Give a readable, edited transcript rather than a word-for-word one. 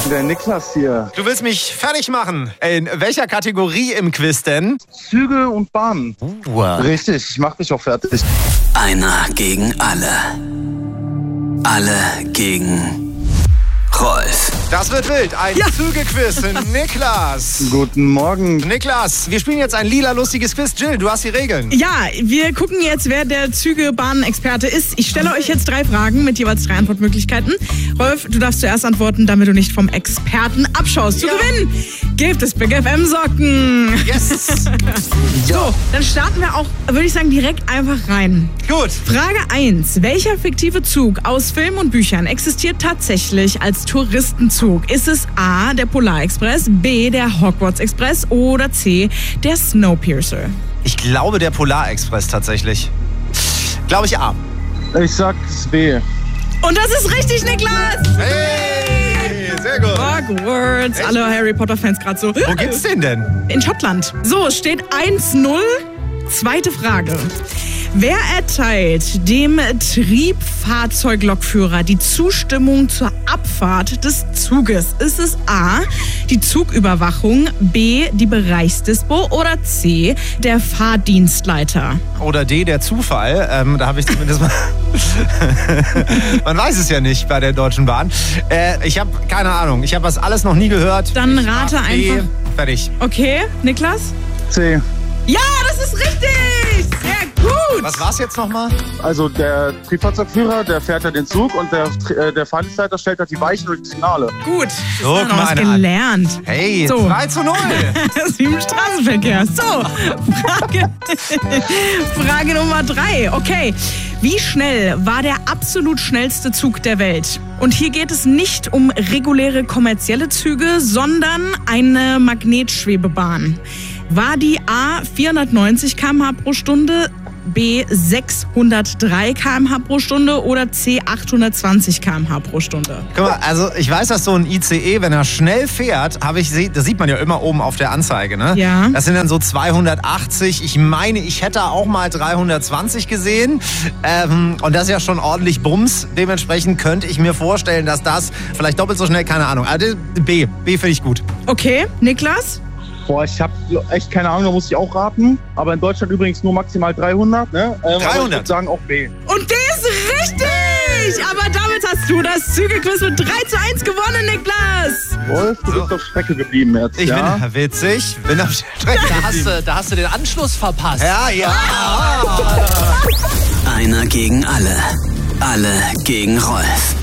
Der Niklas hier. Du willst mich fertig machen. In welcher Kategorie im Quiz denn? Züge und Bahnen. Richtig, ich mach mich auch fertig. Einer gegen alle. Alle gegen Rolf. Das wird wild. Ein Züge-Quiz. Niklas. Guten Morgen. Niklas, wir spielen jetzt ein lila lustiges Quiz. Jill, du hast die Regeln. Ja, wir gucken jetzt, wer der Züge-Bahn-Experte ist. Ich stelle euch jetzt 3 Fragen mit jeweils 3 Antwortmöglichkeiten. Rolf, du darfst zuerst antworten, damit du nicht vom Experten abschaust. Zu gewinnen gibt es Big FM Socken. Yes. So, dann starten wir auch, würde ich sagen, direkt einfach rein. Gut. Frage 1. Welcher fiktive Zug aus Filmen und Büchern existiert tatsächlich als Touristenzug? Ist es A, der Polarexpress, B, der Hogwarts Express oder C, der Snowpiercer? Ich glaube, der Polarexpress tatsächlich. Glaube ich A. Ich sag B. Und das ist richtig, Niklas! Hey, sehr gut. Hogwarts. Alle Harry Potter-Fans gerade so. Wo gibt's den denn? In Schottland. So, es steht 1-0. Zweite Frage. Wer erteilt dem Triebfahrzeuglokführer die Zustimmung zur Abfahrt des Zuges? Ist es A, die Zugüberwachung, B, die Bereichsdispo oder C, der Fahrdienstleiter? Oder D, der Zufall. Da habe ich zumindest mal... Man weiß es ja nicht bei der Deutschen Bahn. Ich habe keine Ahnung. Ich habe das alles noch nie gehört. Dann Ich rate mach D. einfach. Fertig. Okay, Niklas? C. Ja, das ist richtig! Sehr gut! Was war's jetzt nochmal? Also der Triebfahrzeugführer, der fährt ja den Zug und der Fahrdienstleiter stellt halt die Weichen und die Signale. Gut, So, das guck mal was einer an. gelernt. Hey, So. 2-0. Das ist wie im Straßenverkehr. So, Frage Nummer 3. Okay, wie schnell war der absolut schnellste Zug der Welt? Und hier geht es nicht um reguläre kommerzielle Züge, sondern eine Magnetschwebebahn. War die A 490 km/h pro Stunde, B 603 km/h pro Stunde oder C 820 km/h pro Stunde? Guck mal, also ich weiß, dass so ein ICE, wenn er schnell fährt, das sieht man ja immer oben auf der Anzeige, ne? Ja. Das sind dann so 280. Ich meine, ich hätte auch mal 320 gesehen. Und das ist ja schon ordentlich Bums. Dementsprechend könnte ich mir vorstellen, dass das vielleicht doppelt so schnell, keine Ahnung. Also B finde ich gut. Okay, Niklas? Boah, ich habe echt keine Ahnung, da muss ich auch raten. Aber in Deutschland übrigens nur maximal 300, ne? 300? Aber ich würde sagen auch B. Und der ist richtig! Aber damit hast du das Zügequiz mit 3:1 gewonnen, Niklas! Wolf, du bist auf Strecke geblieben jetzt, Ich ja? bin witzig, bin auf Strecke. Da hast du den Anschluss verpasst. Ja. Einer gegen alle. Alle gegen Rolf.